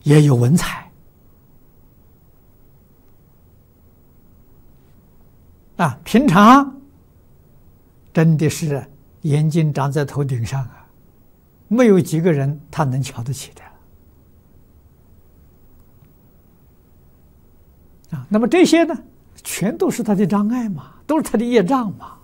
也有文采啊。平常真的是眼睛长在头顶上啊，没有几个人他能瞧得起的啊。那么这些呢，全都是他的障碍嘛，都是他的业障嘛。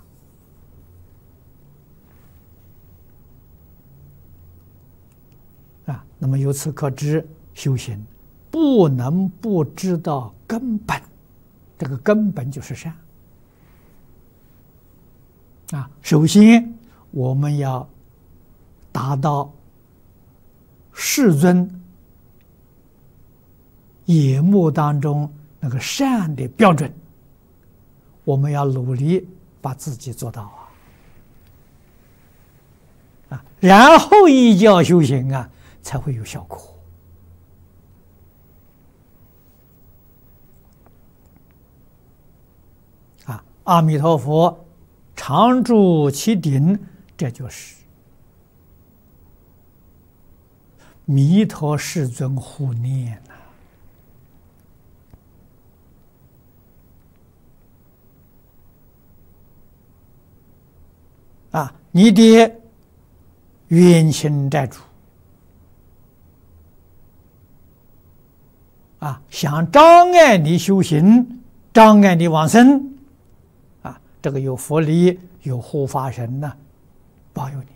啊，那么由此可知，修行不能不知道根本，这个根本就是善。啊，首先我们要达到世尊眼目当中那个善的标准，我们要努力把自己做到啊，然后依教修行啊，才会有效果。啊，阿弥陀佛常住其顶，这就是弥陀世尊护念啊，你的冤亲债主啊，想障碍你修行，障碍你往生啊，这个有佛力，有护法神呢，保佑你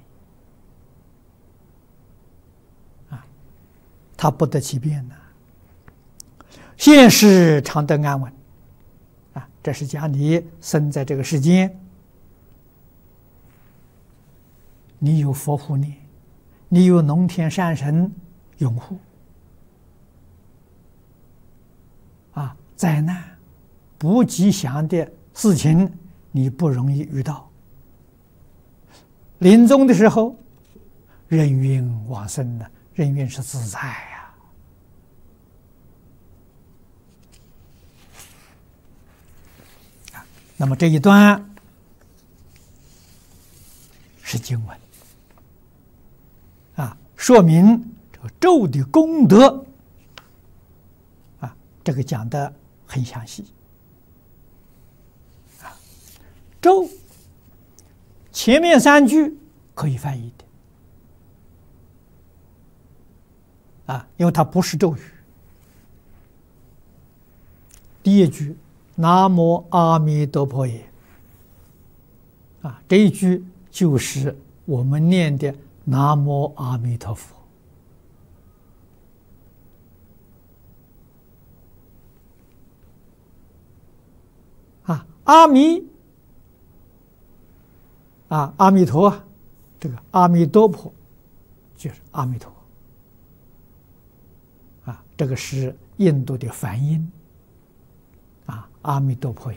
啊，他不得其便呢。现世常得安稳啊，这是讲你生在这个世间，你有佛护念，你有龙天善神拥护啊，灾难不吉祥的事情你不容易遇到。临终的时候，人愿往生呢，人愿是自在呀。那么这一段是经文啊，说明这个咒的功德啊，这个讲得很详细啊。咒前面3句可以翻译的啊，因为它不是咒语。第一句南无阿弥陀佛也啊，这一句就是我们念的南无阿弥陀佛啊，阿弥啊，阿弥陀啊，这个阿弥陀佛就是阿弥陀啊，这个是印度的梵音啊，阿弥陀佛也。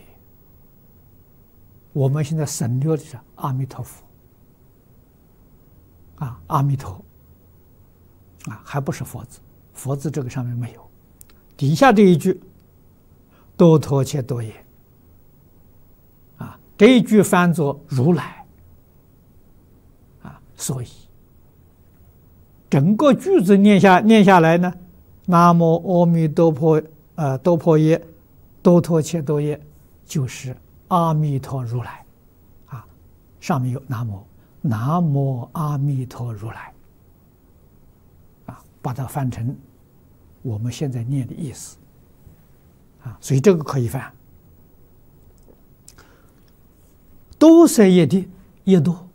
我们现在省略的是阿弥陀佛啊，阿弥陀啊，还不是佛字，佛字这个上面没有。底下这一句多陀切多也啊，这一句翻作如来啊，所以整个句子念下来呢，南无阿弥陀佛多婆耶多陀切多耶，就是阿弥陀如来啊，上面有南无南无阿弥陀如来啊，把它翻成我们现在念的意思啊，所以这个可以翻。多色业的业多，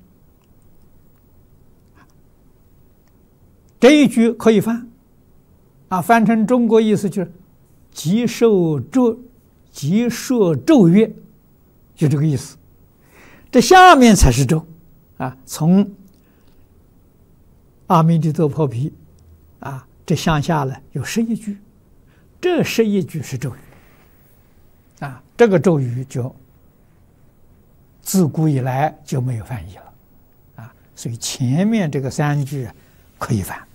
这一句可以翻啊，翻成中国意思就是即受咒曰，就这个意思。这下面才是咒啊，从阿弥陀佛毗啊，这向下了有11句，这11句是咒语啊，这个咒语就自古以来就没有翻译了啊，所以前面这个3句可以翻。